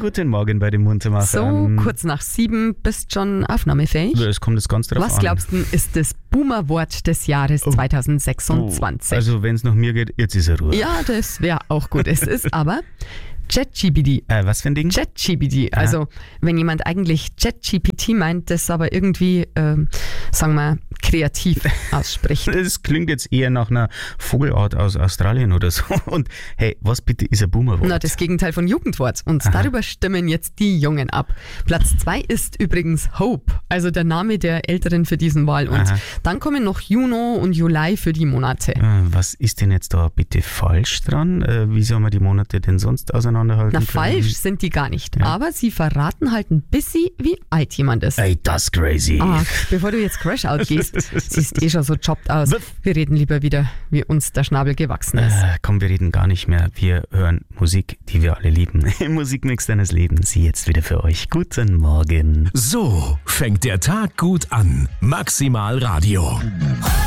guten Morgen bei den Muntermachern. So, kurz nach 7, bist schon aufnahmefähig? Es kommt jetzt ganz drauf an. Was glaubst du, ist das Boomer-Wort des Jahres 2026? Also wenn es nach mir geht, jetzt ist er Ruhe. Ja, das wäre auch gut. Es ist aber ChatGPT. Was für ein Ding? ChatGPT. Also wenn jemand eigentlich ChatGPT meint, das aber irgendwie, sagen wir, kreativ ausspricht. Das klingt jetzt eher nach einer Vogelart aus Australien oder so. Und hey, was bitte ist ein Boomerwort? Na, das Gegenteil von Jugendwort. Und darüber stimmen jetzt die Jungen ab. Platz 2 ist übrigens Hope, also der Name der Älteren für diesen Wahl. Und dann kommen noch Juno und Juli für die Monate. Was ist denn jetzt da bitte falsch dran? Wie soll man die Monate denn sonst auseinanderhalten Na, können? falsch sind die gar nicht. Ja. Aber sie verraten halt ein bisschen, wie alt jemand ist. Ey, das ist crazy. Bevor du jetzt Crash-Out gehst, siehst schon so jobbt aus. Wir reden lieber wieder, wie uns der Schnabel gewachsen ist. Komm, wir reden gar nicht mehr. Wir hören Musik, die wir alle lieben. Musikmix deines Lebens, sie jetzt wieder für euch. Guten Morgen. So fängt der Tag gut an. Maximal Radio.